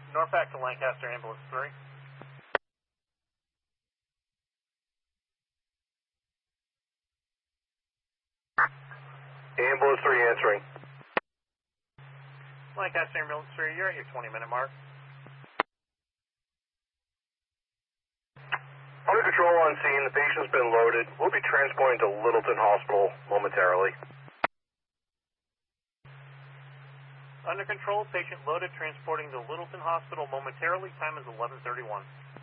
Norfolk to Lancaster, ambulance 3. Ambulance 3 answering. Lancaster, ambulance 3, you're at your 20-minute mark. Under control on scene, the patient's been loaded. We'll be transporting to Littleton Hospital momentarily. Under control, patient loaded, transporting to Littleton Hospital momentarily. Time is 11:31.